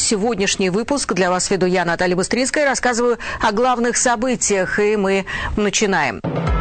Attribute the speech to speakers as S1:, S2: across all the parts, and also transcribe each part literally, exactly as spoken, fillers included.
S1: Сегодняшний выпуск для вас веду я, Наталья Быстрицкая. Рассказываю о главных событиях, и мы начинаем.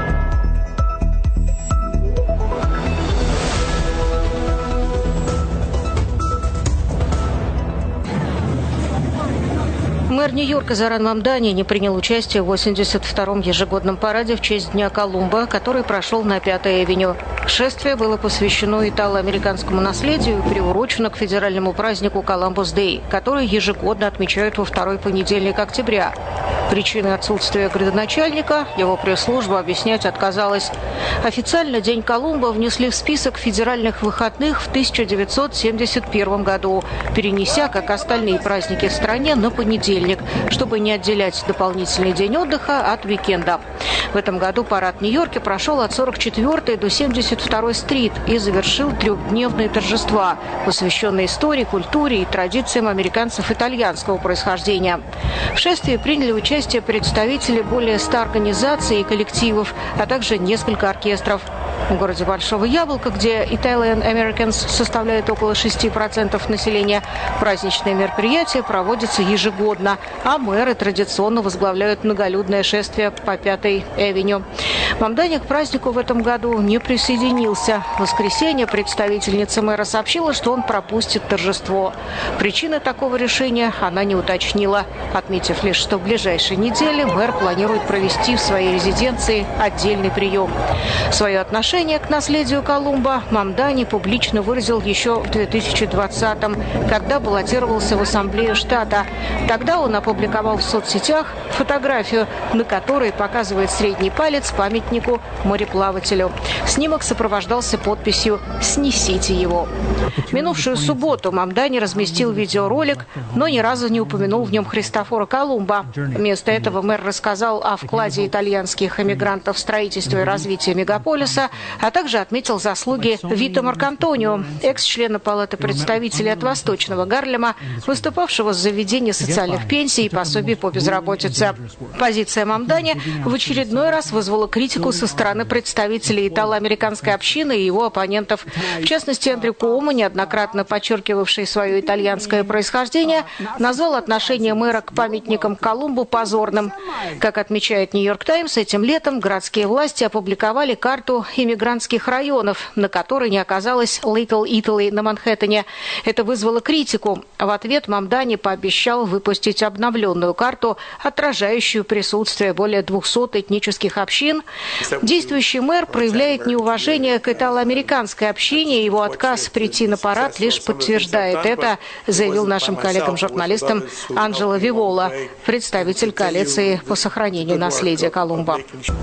S1: Мэр Нью-Йорка Зоран Мамдани не принял участие в восемьдесят втором ежегодном параде в честь Дня Колумба, который прошел на Пятой авеню. Шествие было посвящено итало-американскому наследию и приурочено к федеральному празднику Коламбус-Дэй, который ежегодно отмечают во второй понедельник октября. Причины отсутствия градоначальника его пресс-служба объяснять отказалась. Официально День Колумба внесли в список федеральных выходных в тысяча девятьсот семьдесят первом году, перенеся, как остальные праздники в стране, на понедельник, чтобы не отделять дополнительный день отдыха от уикенда. В этом году парад в Нью-Йорке прошел от сорок четвёртой до семьдесят второй стрит и завершил трехдневные торжества, посвященные истории, культуре и традициям американцев итальянского происхождения. В шествии приняли участие представители более ста организаций и коллективов, а также несколько оркестров. В городе Большого Яблока, где Italian Americans составляет около шести процентов населения, праздничные мероприятия проводятся ежегодно, а мэры традиционно возглавляют многолюдное шествие по Пятой авеню. Мамдани к празднику в этом году не присоединился. В воскресенье представительница мэра сообщила, что он пропустит торжество. Причины такого решения она не уточнила, отметив лишь, что в ближайшей неделе мэр планирует провести в своей резиденции отдельный прием. Свое отношение к наследию Колумба Мамдани публично выразил еще в две тысячи двадцатом, когда баллотировался в Ассамблею штата. Тогда он опубликовал в соцсетях фотографию, на которой показывает средний палец памятнику мореплавателю. Снимок сопровождался подписью «Снесите его». Минувшую субботу Мамдани разместил видеоролик, но ни разу не упомянул в нем Христофора Колумба. Вместо этого мэр рассказал о вкладе итальянских эмигрантов в строительство и развитие мегаполиса, а также отметил заслуги Вито Маркантонио, экс-члена Палаты представителей от Восточного Гарлема, выступавшего за введение социальных пенсий и пособий по безработице. Позиция Мамдани в очередной раз вызвала критику со стороны представителей итало-американской общины и его оппонентов. В частности, Эндрю Куомо, неоднократно подчеркивавший свое итальянское происхождение, назвал отношение мэра к памятникам Колумбу позорным. Как отмечает Нью-Йорк Таймс, этим летом городские власти опубликовали карту иммигрантских районов, на которой не оказалось Little Italy на Манхэттене. Это вызвало критику. В ответ Мамдани пообещал выпустить обновленную карту, отражающую присутствие более двухсот этнических общин. Действующий мэр проявляет неуважение к итало-американской общине, и его отказ прийти на парад лишь подтверждает это, заявил нашим коллегам-журналистам Анджело Вивола, представитель коалиции по сохранению наследия Колумба.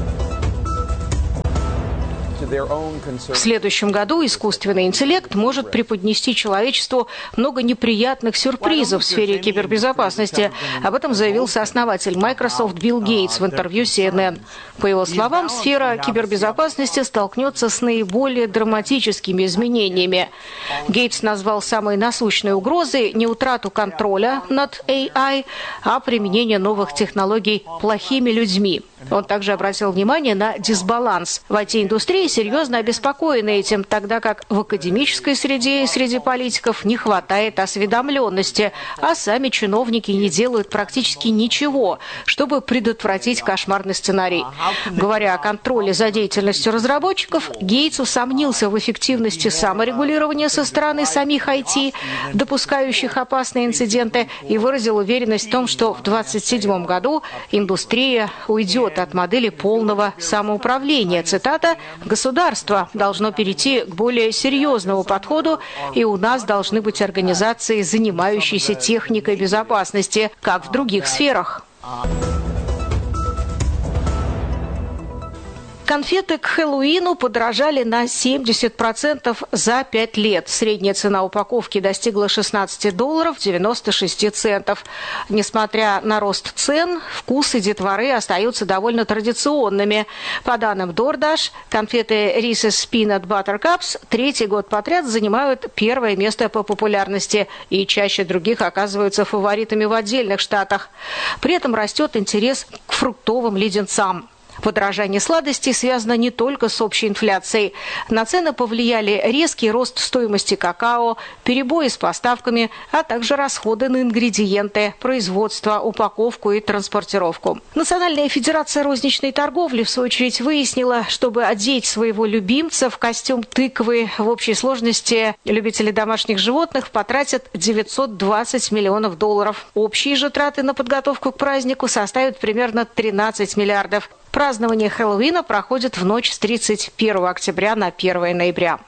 S1: В следующем году искусственный интеллект может преподнести человечеству много неприятных сюрпризов в сфере кибербезопасности. Об этом заявил сооснователь Microsoft Билл Гейтс в интервью си эн эн. По его словам, сфера кибербезопасности столкнется с наиболее драматическими изменениями. Гейтс назвал самой насущной угрозой не утрату контроля над эй ай, а применение новых технологий плохими людьми. Он также обратил внимание на дисбаланс. В ай ти-индустрии серьезно обеспокоены этим, тогда как в академической среде и среди политиков не хватает осведомленности, а сами чиновники не делают практически ничего, чтобы предотвратить кошмарный сценарий. Говоря о контроле за деятельностью разработчиков, Гейтс усомнился в эффективности саморегулирования со стороны самих ай ти, допускающих опасные инциденты, и выразил уверенность в том, что в двадцать седьмом году индустрия уйдет от модели полного самоуправления. Цитата: «Государство должно перейти к более серьезному подходу, и у нас должны быть организации, занимающиеся техникой безопасности, как в других сферах». Конфеты к Хэллоуину подорожали на семьдесят процентов за пять лет. Средняя цена упаковки достигла шестнадцать долларов девяносто шесть центов. Несмотря на рост цен, вкусы детворы остаются довольно традиционными. По данным DoorDash, конфеты Reese's Peanut Butter Cups третий год подряд занимают первое место по популярности и чаще других оказываются фаворитами в отдельных штатах. При этом растет интерес к фруктовым леденцам. Подорожание сладостей связано не только с общей инфляцией. На цены повлияли резкий рост стоимости какао, перебои с поставками, а также расходы на ингредиенты, производство, упаковку и транспортировку. Национальная федерация розничной торговли, в свою очередь, выяснила, чтобы одеть своего любимца в костюм тыквы, в общей сложности любители домашних животных потратят девятьсот двадцать миллионов долларов. Общие же траты на подготовку к празднику составят примерно тринадцать миллиардов. Празднование Хэллоуина проходит в ночь с тридцать первого октября на первое ноября.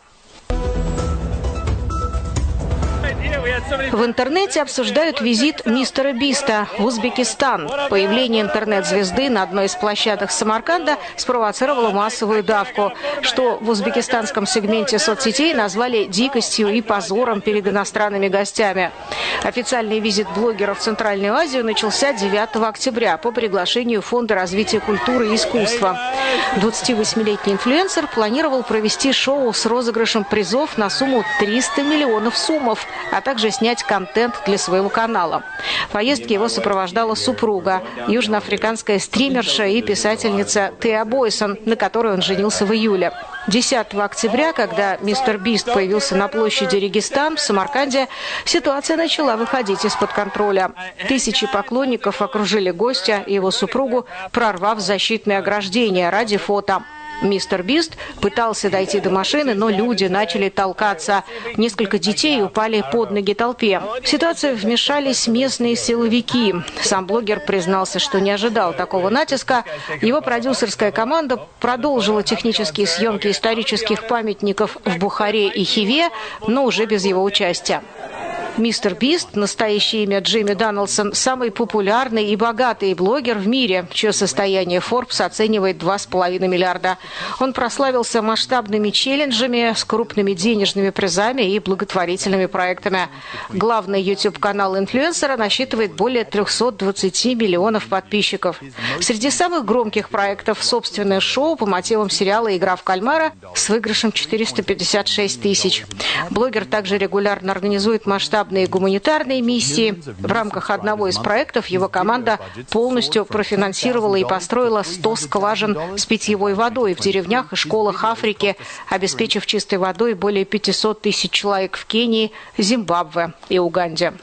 S1: В интернете обсуждают визит мистера Биста в Узбекистан. Появление интернет-звезды на одной из площадок Самарканда спровоцировало массовую давку, что в узбекистанском сегменте соцсетей назвали дикостью и позором перед иностранными гостями. Официальный визит блогера в Центральную Азию начался девятого октября по приглашению Фонда развития культуры и искусства. двадцативосьмилетний инфлюенсер планировал провести шоу с розыгрышем призов на сумму триста миллионов сумов, а также снять контент для своего канала. В поездке его сопровождала супруга, южноафриканская стримерша и писательница Теа Бойсон, на которой он женился в июле. десятого октября, когда мистер Бист появился на площади Регистан в Самарканде, ситуация начала выходить из-под контроля. Тысячи поклонников окружили гостя и его супругу, прорвав защитное ограждение ради фото. Мистер Бист пытался дойти до машины, но люди начали толкаться. Несколько детей упали под ноги толпе. В ситуацию вмешались местные силовики. Сам блогер признался, что не ожидал такого натиска. Его продюсерская команда продолжила технические съемки исторических памятников в Бухаре и Хиве, но уже без его участия. Мистер Бист, настоящее имя Джимми Дональдсон, самый популярный и богатый блогер в мире, чье состояние Forbes оценивает два с половиной миллиарда. Он прославился масштабными челленджами с крупными денежными призами и благотворительными проектами. Главный YouTube-канал инфлюенсера насчитывает более трехсот двадцати миллионов подписчиков. Среди самых громких проектов собственное шоу по мотивам сериала «Игра в кальмара» с выигрышем четыреста пятьдесят шесть тысяч. Блогер также регулярно организует масштабные гуманитарные миссии. В рамках одного из проектов его команда полностью профинансировала и построила сто скважин с питьевой водой в деревнях и школах Африки, обеспечив чистой водой более пятисот тысяч человек в Кении, Зимбабве и Уганде.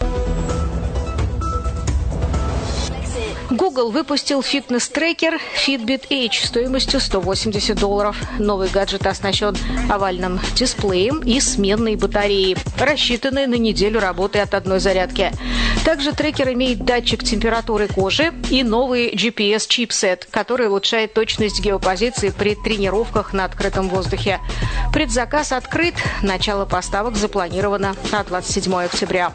S1: Google выпустил фитнес-трекер Fitbit Edge стоимостью сто восемьдесят долларов. Новый гаджет оснащен овальным дисплеем и сменной батареей, рассчитанной на неделю работы от одной зарядки. Также трекер имеет датчик температуры кожи и новый джи пи эс-чипсет, который улучшает точность геопозиции при тренировках на открытом воздухе. Предзаказ открыт. Начало поставок запланировано на двадцать седьмое октября.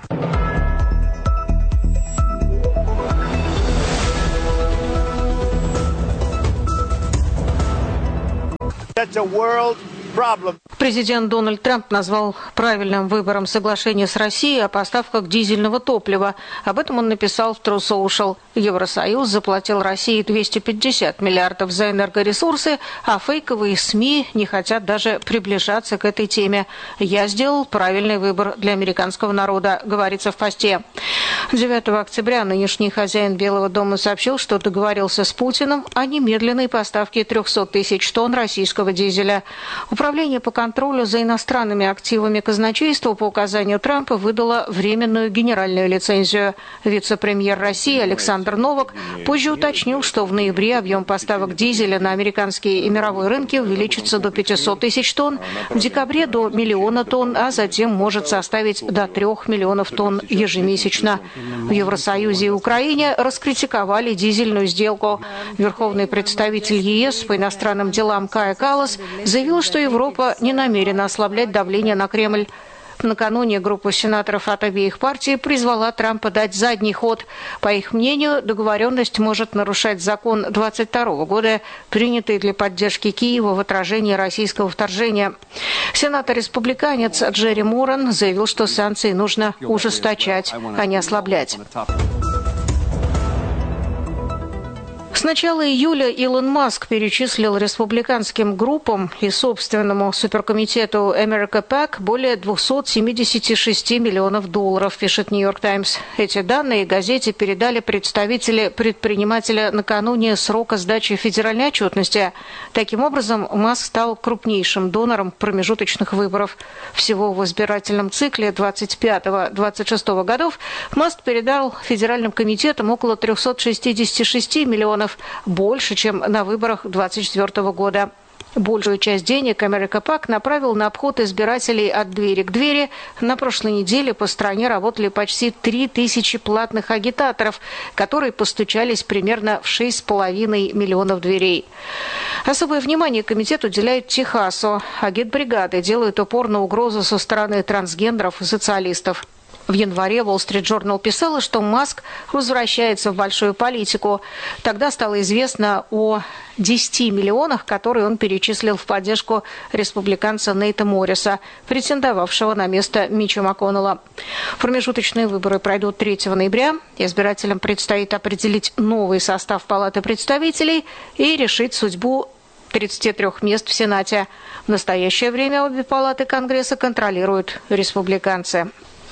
S2: That's a world problem.
S1: Президент Дональд Трамп назвал правильным выбором соглашение с Россией о поставках дизельного топлива. Об этом он написал в True Social. Евросоюз заплатил России двести пятьдесят миллиардов за энергоресурсы, а фейковые СМИ не хотят даже приближаться к этой теме. «Я сделал правильный выбор для американского народа», говорится в посте. девятого октября нынешний хозяин Белого дома сообщил, что договорился с Путиным о немедленной поставке трехсот тысяч тонн российского дизеля. Управление по контролю за иностранными активами казначейства по указанию Трампа выдало временную генеральную лицензию. Вице-премьер России Александр Новак позже уточнил, что в ноябре объем поставок дизеля на американские и мировой рынки увеличится до пятисот тысяч тонн, в декабре до миллиона тонн, а затем может составить до трех миллионов тонн ежемесячно. В Евросоюзе и Украине раскритиковали дизельную сделку. Верховный представитель е эс по иностранным делам Кая Каллас заявил, что Европа не намерена ослаблять давление на Кремль. Накануне группа сенаторов от обеих партий призвала Трампа дать задний ход. По их мнению, договоренность может нарушать закон двадцать второго года, принятый для поддержки Киева в отражении российского вторжения. Сенатор-республиканец Джерри Моран заявил, что санкции нужно ужесточать, а не ослаблять. С начала июля Илон Маск перечислил республиканским группам и собственному суперкомитету America пак более двухсот семидесяти шести миллионов долларов, пишет Нью-Йорк Таймс. Эти данные газете передали представители предпринимателя накануне срока сдачи федеральной отчетности. Таким образом, Маск стал крупнейшим донором промежуточных выборов. Всего в избирательном цикле двадцать пятого — двадцать шестого годов Маск передал федеральным комитетам около трехсот шестидесяти шести миллионов, больше, чем на выборах двадцать четвёртого года. Большую часть денег America пак направил на обход избирателей от двери к двери. На прошлой неделе по стране работали почти три тысячи платных агитаторов, которые постучались примерно в шесть с половиной миллионов дверей. Особое внимание комитет уделяет Техасу. Агитбригады делают упор на угрозу со стороны трансгендеров и социалистов. В январе Wall Street Journal писала, что Маск возвращается в большую политику. Тогда стало известно о десяти миллионах, которые он перечислил в поддержку республиканца Нейта Морриса, претендовавшего на место Митча МакКоннелла. Промежуточные выборы пройдут третьего ноября. Избирателям предстоит определить новый состав Палаты представителей и решить судьбу тридцати трёх мест в Сенате. В настоящее время обе палаты Конгресса контролируют республиканцы.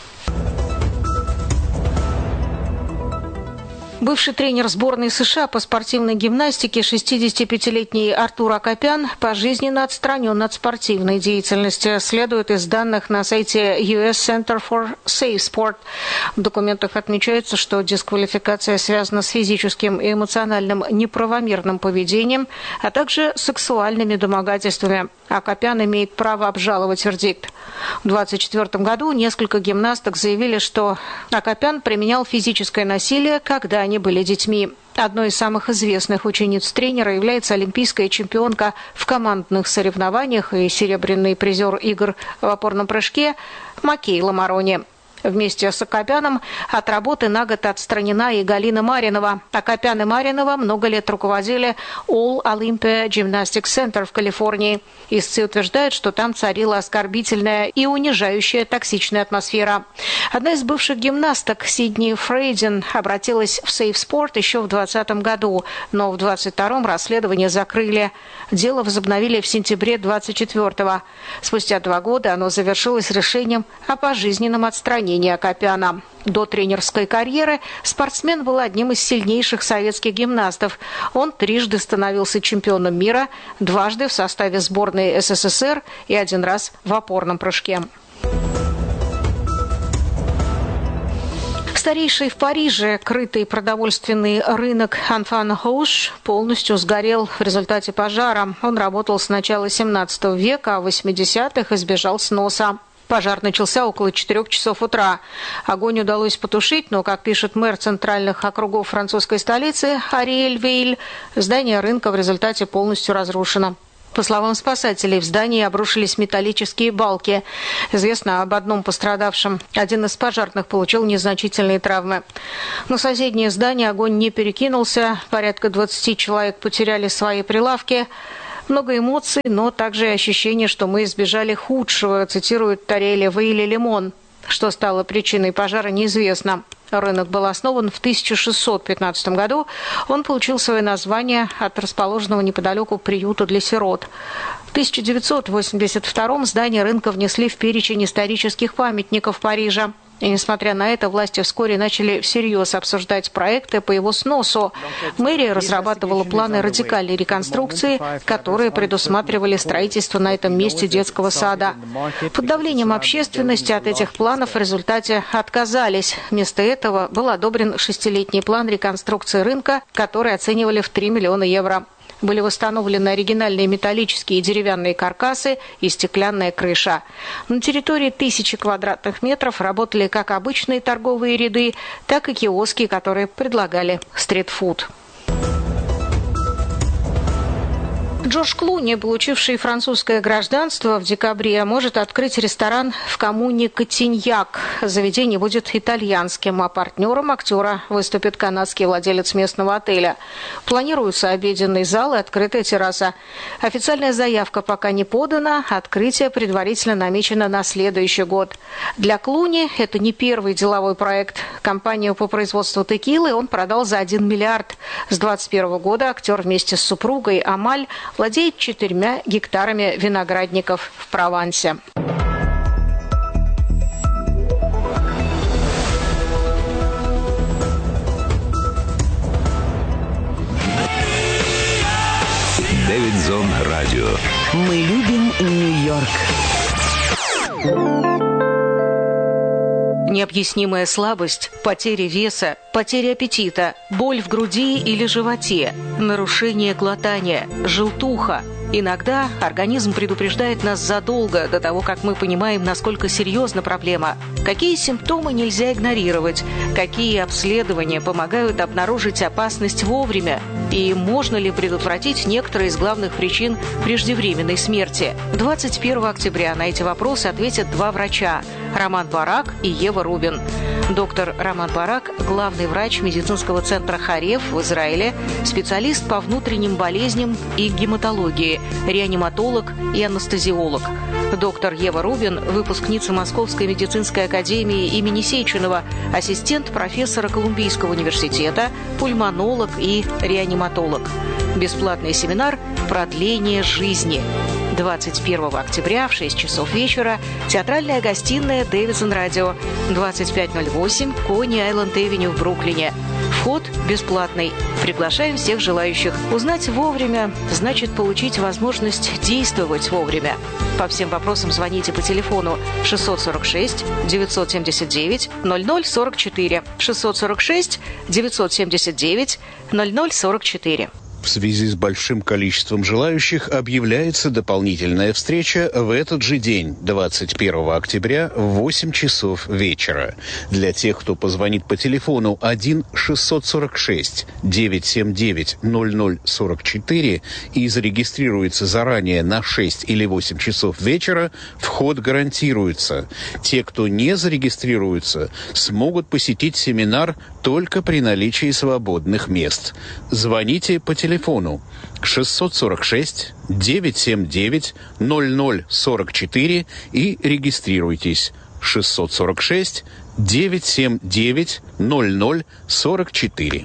S1: Бывший тренер сборной США по спортивной гимнастике шестидесятипятилетний Артур Акопян пожизненно отстранен от спортивной деятельности, следует из данных на сайте ю эс Center for Safe Sport. В документах отмечается, что дисквалификация связана с физическим и эмоциональным неправомерным поведением, а также сексуальными домогательствами. Акопян имеет право обжаловать вердикт. В двадцать четвёртом году несколько гимнасток заявили, что Акопян применял физическое насилие, когда они были детьми. Одной из самых известных учениц тренера является олимпийская чемпионка в командных соревнованиях и серебряный призер игр в опорном прыжке Макейла Марони. Вместе с Акопяном от работы на год отстранена и Галина Маринова. Акопян и Маринова много лет руководили All Olympia Gymnastics Center в Калифорнии. Истцы утверждают, что там царила оскорбительная и унижающая токсичная атмосфера. Одна из бывших гимнасток, Сидни Фрейдин, обратилась в Safe Sport еще в двадцатом году, но в двадцать втором расследование закрыли. Дело возобновили в сентябре двадцать четвёртого. Спустя два года оно завершилось решением о пожизненном отстранении Акопяна. До тренерской карьеры спортсмен был одним из сильнейших советских гимнастов. Он трижды становился чемпионом мира, дважды в составе сборной эс эс эс эр и один раз в опорном прыжке. Старейший в Париже крытый продовольственный рынок Анфан-Хоуш полностью сгорел в результате пожара. Он работал с начала семнадцатого века, а в восьмидесятых избежал сноса. Пожар начался около четырёх часов утра. Огонь удалось потушить, но, как пишет мэр центральных округов французской столицы Ариэль Вейль, здание рынка в результате полностью разрушено. По словам спасателей, в здании обрушились металлические балки. Известно об одном пострадавшем. Один из пожарных получил незначительные травмы. На соседнее здание огонь не перекинулся. Порядка двадцати человек потеряли свои прилавки. Много эмоций, но также и ощущение, что мы избежали худшего, цитирует Ариэль Вейль Лимон. Что стало причиной пожара, неизвестно. Рынок был основан в тысяча шестьсот пятнадцатом году. Он получил свое название от расположенного неподалеку приюта для сирот. В тысяча девятьсот восемьдесят втором здание рынка внесли в перечень исторических памятников Парижа. И, несмотря на это, власти вскоре начали всерьез обсуждать проекты по его сносу. Мэрия разрабатывала планы радикальной реконструкции, которые предусматривали строительство на этом месте детского сада. Под давлением общественности от этих планов в результате отказались. Вместо этого был одобрен шестилетний план реконструкции рынка, который оценивали в три миллиона евро. Были восстановлены оригинальные металлические и деревянные каркасы и стеклянная крыша. На территории тысячи квадратных метров работали как обычные торговые ряды, так и киоски, которые предлагали стритфуд. Джордж Клуни, получивший французское гражданство в декабре, может открыть ресторан в коммуне Котиньяк. Заведение будет итальянским, а партнером актера выступит канадский владелец местного отеля. Планируются обеденный зал и открытая терраса. Официальная заявка пока не подана, открытие предварительно намечено на следующий год. Для Клуни это не первый деловой проект. Компанию по производству текилы он продал за один миллиард. С двадцать первого года актер вместе с супругой Амаль владеет четырьмя гектарами виноградников в Провансе.
S3: Дэвидсон Радио.
S4: Мы любим Нью-Йорк.
S1: Необъяснимая слабость, потеря веса, потеря аппетита, боль в груди или животе, нарушение глотания, желтуха. Иногда организм предупреждает нас задолго до того, как мы понимаем, насколько серьезна проблема. Какие симптомы нельзя игнорировать, какие обследования помогают обнаружить опасность вовремя, и можно ли предотвратить некоторые из главных причин преждевременной смерти. двадцать первого октября на эти вопросы ответят два врача – Роман Барак и Ева Рубин. Доктор Роман Барак – главный врач медицинского центра Хареф в Израиле, специалист по внутренним болезням и гематологии, реаниматолог и анестезиолог. Доктор Ева Рубин – выпускница Московской медицинской академии имени Сеченова, ассистент профессора Колумбийского университета, пульмонолог и реаниматолог. Бесплатный семинар «Продление жизни». двадцать первого октября в шесть часов вечера театральная гостиная Дэвидсон Радио, двадцать пять ноль восемь Кони-Айленд-Эвеню в Бруклине. Вход бесплатный. Приглашаем всех желающих. Узнать вовремя значит получить возможность действовать вовремя. По всем вопросам звоните по телефону шестьсот сорок шесть девятьсот семьдесят девять ноль ноль сорок четыре шестьсот сорок шесть девятьсот семьдесят девять ноль ноль сорок четыре.
S5: В связи с большим количеством желающих объявляется дополнительная встреча в этот же день, двадцать первого октября, в восемь часов вечера. Для тех, кто позвонит по телефону один шестьсот сорок шесть девятьсот семьдесят девять ноль ноль сорок четыре и зарегистрируется заранее на шесть или восемь часов вечера, вход гарантируется. Те, кто не зарегистрируется, смогут посетить семинар только при наличии свободных мест. Звоните по телефону. телефону шестьсот сорок шесть девятьсот семьдесят девять ноль ноль сорок четыре и регистрируйтесь. шестьсот сорок шесть девятьсот семьдесят девять ноль ноль сорок четыре.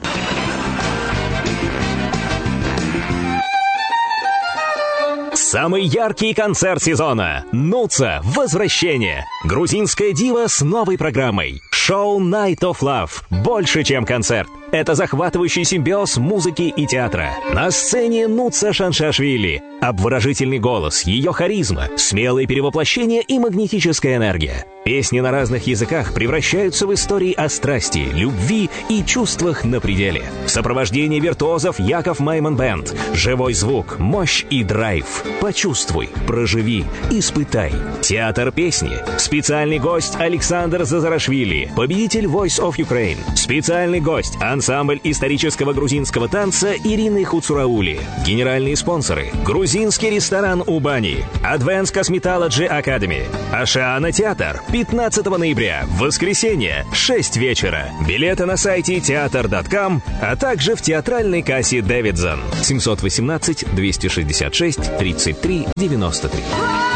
S6: Самый яркий концерт сезона. Нуца. Возвращение. Грузинская дива с новой программой. Шоу Night of Love. Больше, чем концерт. Это захватывающий симбиоз музыки и театра. На сцене Нуца Шаншашвили. Обворожительный голос, ее харизма, смелые перевоплощения и магнетическая энергия. Песни на разных языках превращаются в истории о страсти, любви и чувствах на пределе. Сопровождение виртуозов Яков Майман Бэнд. Живой звук, мощь и драйв. Почувствуй, проживи, испытай. Театр песни. Специальный гость Александр Зазарашвили, победитель Voice of Ukraine. Специальный гость ансамбль исторического грузинского танца Ирины Хуцураули. Генеральные спонсоры. Грузинский ресторан Убани. Advanced Cosmetology Academy. Ашиана театр. пятнадцатого ноября, воскресенье, шесть вечера. Билеты на сайте театр точка ком, а также в театральной кассе Дэвидсон. семь один восемь двести шестьдесят шесть тридцать три девяносто три.